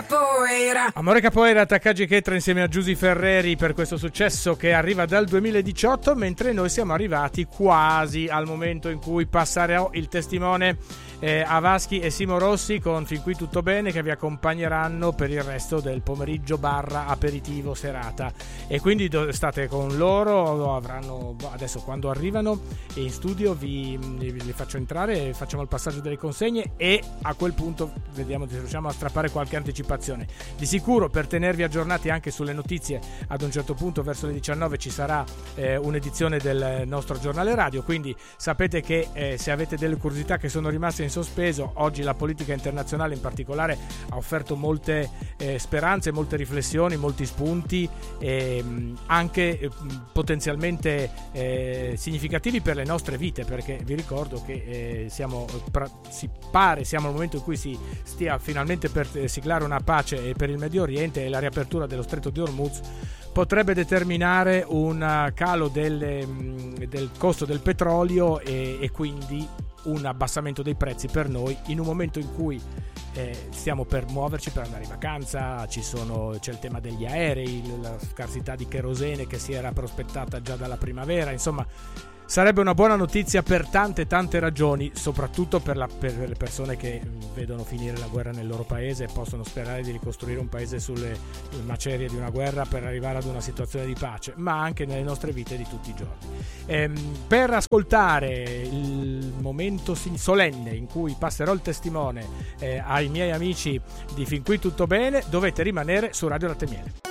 Capoeira. Amore Capoeira, Takagi Chetra insieme a Giusy Ferreri per questo successo che arriva dal 2018, mentre noi siamo arrivati quasi al momento in cui passerò il testimone a Vaschi e Simo Rossi con Fin qui tutto bene, che vi accompagneranno per il resto del pomeriggio barra aperitivo serata, e quindi state con loro. Avranno adesso, quando arrivano in studio, li faccio entrare, facciamo il passaggio delle consegne e a quel punto vediamo se riusciamo a strappare qualche anticipazione. Di sicuro, per tenervi aggiornati anche sulle notizie, ad un certo punto verso le 19 ci sarà un'edizione del nostro giornale radio, quindi sapete che se avete delle curiosità che sono rimaste in sospeso, oggi la politica internazionale in particolare ha offerto molte speranze, molte riflessioni, molti spunti, anche potenzialmente significativi per le nostre vite, perché vi ricordo che siamo al momento in cui si stia finalmente per siglare una pace per il Medio Oriente, e la riapertura dello Stretto di Hormuz potrebbe determinare un calo del costo del petrolio e quindi un abbassamento dei prezzi per noi in un momento in cui stiamo per muoverci per andare in vacanza. C'è il tema degli aerei, la scarsità di kerosene che si era prospettata già dalla primavera. Insomma, sarebbe una buona notizia per tante ragioni, soprattutto per le persone che vedono finire la guerra nel loro paese e possono sperare di ricostruire un paese sulle macerie di una guerra per arrivare ad una situazione di pace, ma anche nelle nostre vite di tutti i giorni. Per ascoltare il momento solenne in cui passerò il testimone ai miei amici di Fin qui tutto bene, dovete rimanere su Radio Latte Miele.